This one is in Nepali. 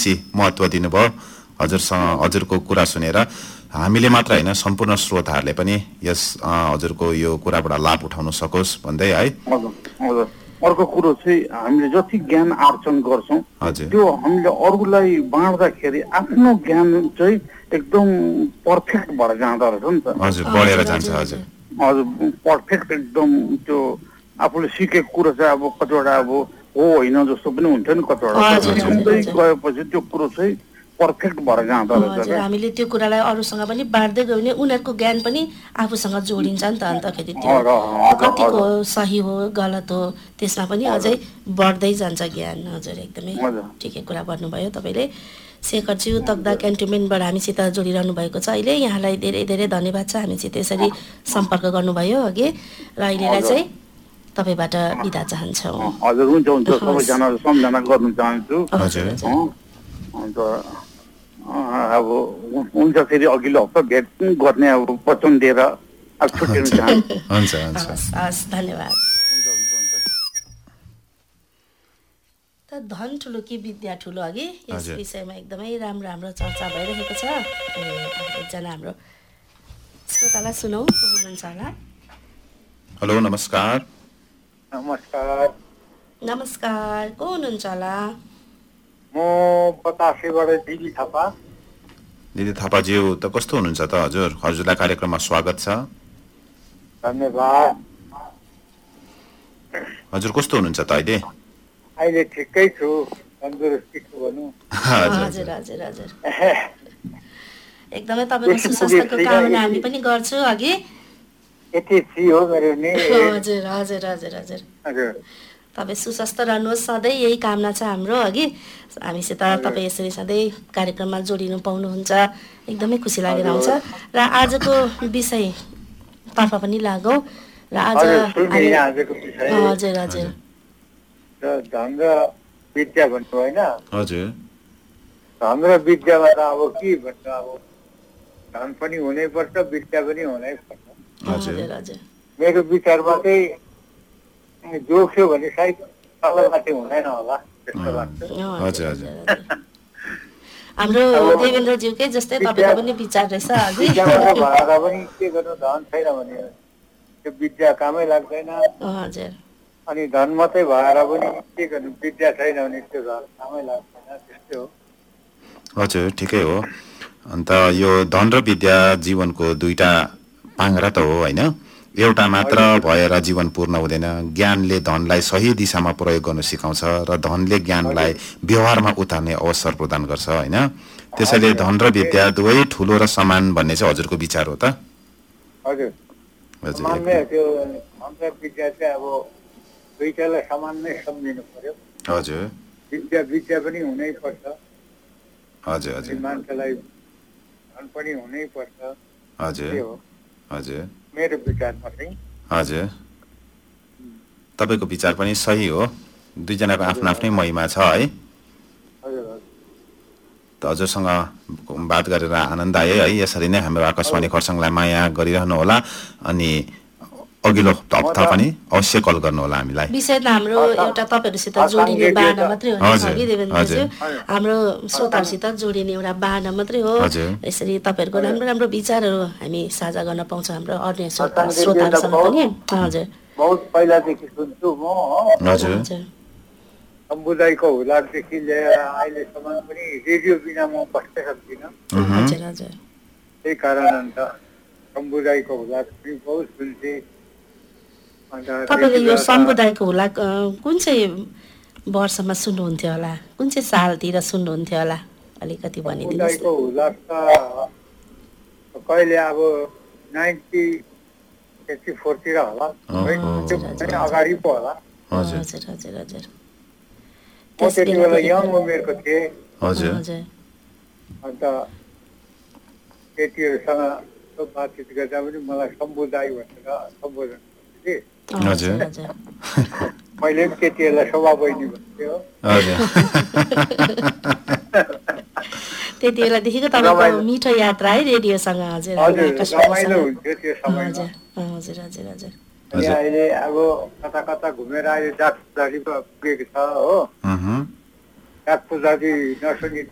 बेसी महत्त्व दिनुभयो हजुरको कुरा सुनेर हामीले मात्र हैन सम्पूर्ण श्रोताहरूले पनि यस हजुरको यो कुराबाट लाभ उठाउन सकोस् भन्दै है। हजुर अर्को कुरो चाहिँ हामीले जति ज्ञान आर्जन गर्छौं त्यो हामीले अरूलाई बाँड्दाखेरि आफ्नो ज्ञान चाहिँ एकदम पर्फेक्ट भएर जाँदो रहेछ नि त। हजुर बढेर जान्छ। हजुर हजुर पर्फेक्ट एकदम त्यो आफूले सिकेको कुरो चाहिँ अब कतिवटा अब हो होइन जस्तो पनि हुन्छ नि कतिवटा गएपछि त्यो कुरो चाहिँ पर्फेक्ट भएर जाँदो रहेछ। हामीले त्यो कुरालाई अरूसँग पनि बाँड्दै गयो भने उनीहरूको ज्ञान पनि आफूसँग जोडिन्छ नि त। अन्तखेरि त्यो कतिको सही हो गलत हो त्यसमा पनि अझै बढ्दै जान्छ ज्ञान। हजुर एकदमै ठिकै कुरा भन्नुभयो तपाईँले। शेखरज्यू तकदा क्यान्टोनमेन्टबाट हामीसित जोडिरहनु भएको छ अहिले। यहाँलाई धेरै धेरै धन्यवाद छ हामीसित यसरी सम्पर्क गर्नुभयो अघि र अहिलेलाई चाहिँ तपाईँबाट बिदा चाहन्छौँ। हजुर हुन्छ हुन्छ सबैजना सम्झना गर्न चाहन्छु। हजुर अन्त अब हुन्छ फेरि अघिल्लो हप्ता भेट गर्ने अब वचन दिएर अब छुट्टिनु चाहन्छु। हुन्छ हुन्छ हस् धन्यवाद। धन ठुलो कि विद्या ठुलो अघि यस विषयमा एकदमै राम्रो हाम्रो चर्चा भइरहेको छ। एकजना हाम्रो श्रोतालाई सुनौ हुनुहुन्छ होला। हेलो नमस्कार। नमस्कार। नमस्कार को हुनुहुन्छ होला? म बतासेबाट दिदी थापा। दिदी थापाज्यू त कस्तो हुनुहुन्छ त हजुर? हजुरलाई कार्यक्रममा स्वागत छ। धन्यवाद। हजुर कस्तो हुनुहुन्छ त अहिले? अहिले ठिकै छु तन्दुरुस्ती छु भनौँ। हजुर हजुर हजुर एकदमै तपाईँको सुस्वास्थ्यको कामना हामी पनि गर्छु अघि। यति थियो मेरो नि। हजुर हजुर हजुर हजुर हजुर तपाईँ सुस्वास्थ्य रहनुहोस् सधैँ यही कामना छ हाम्रो अघि। हामीसित तपाईँ यसरी सधैँ कार्यक्रममा जोडिनु पाउनुहुन्छ एकदमै खुसी लागेर आउँछ। र आजको विषयतर्फ पनि लागौँ र आज हजुर हजुर धन र विद्या भन्नु होइन? हजुर धन र विद्यामा त अब के भन्नु अब धन पनि हुनैपर्छ विद्या पनि हुनैपर्छ। हजुर हजुर मेरो विचारमा चाहिँ जोख्यो भने सायद तलमाथि हुँदैन होला जस्तो लाग्छ। हजुर हजुर हाम्रो देवेन्द्रज्यूकै जस्तै तपाईँको पनि विचार रहेछ अघि। भएर पनि के गर्नु धन छैन भने त्यो विद्या कामै लाग्दैन। हजुर अनि धन मात्रै भएर पनि के गर्नु विद्या छैन भने त्यो धन कामै लाग्दैन त्यस्तै हो। हजुर ठिकै हो। अन्त यो धन र विद्या जीवनको दुईटा पाङ्ग्रा त हो होइन? एउटा मात्र भएर जीवन पूर्ण हुँदैन। ज्ञानले धनलाई सही दिशामा प्रयोग गर्न सिकाउँछ र धनले ज्ञानलाई व्यवहारमा उतार्ने अवसर प्रदान गर्छ होइन? त्यसैले धन र विद्या दुवै ठुलो र समान भन्ने चाहिँ हजुरको विचार हो त? हजुर हजुर त्यो धन र विद्या चाहिँ अब दुईटालाई समान नै सम्झिनु पर्यो। हजुर विद्या पनि हुनै पर्छ। हजुर हजुर मान्छेलाई धन पनि हुनै पर्छ। हजुर हजुर मेरो विचारमा चाहिँ हजुर तपाईँको विचार पनि सही हो। दुईजनाको आफ्नो आफ्नै महिमा छ है। त हजुरसँग बात गरेर आनन्द आयो है। यसरी नै हाम्रो आकाशवाणी खरसाङलाई माया गरिरहनु होला अनि अघिल्लो हप्ता पनि अवश्य कल गर्नु होला हामीलाई। विषय त हाम्रो एउटा तपाईँहरूसित जोडिने बाहना मात्रै हो कि देवेन्द्रज्यू, हाम्रो श्रोताहरूसित जोडिने एउटा बाहना मात्रै हो। यसरी तपाईँहरूको राम्रो राम्रो विचारहरू हामी साझा गर्न पाउँछौँ हाम्रो अन्य श्रोताहरूसँग पनि। हजुर बहुत पहिलादेखि सुन्छु म। हजुर समुदायको हुलादेखि लिएर अहिलेसम्म पनि रेडियो बिना म बस्नै सक्दिनँ। हजुर हजुर त्यही कारण अन्त समुदायको हुला पनि बहुत सुन्थेँ। तपाईँले यो समुदायको हुला कुन चाहिँ वर्षमा सुन्नुहुन्थ्यो होला? कुन चाहिँ सालतिर सुन्नुहुन्थ्यो होला? अलिकति भनिदिनुहोस्। समुदायको हुला त कहिले अब 1984 तिर होला, अगाडि पो होला। हजुर हजुर हजुर हजुर म त्यति बेला यङ उमेरको थिएँ। हजुर अन्त केटीहरूसँग बातचित गर्दा पनि मलाई समुदाय भनेर सम्बोधन गर्थेँ। हजुर मैले पनि केटीहरूलाई शोभा बहिनी भन्थ्यो। त्यति बेलादेखिको तपाईँको मिठो यात्रा है रेडियोसँग। हजुर रमाइलो हुन्थ्यो त्यो समयमा। हजुर हजुर हजुर अनि अहिले अब कता कता घुमेर अहिले डाक पुजारी पुगेको छ हो। डाक पुजारी नसुनी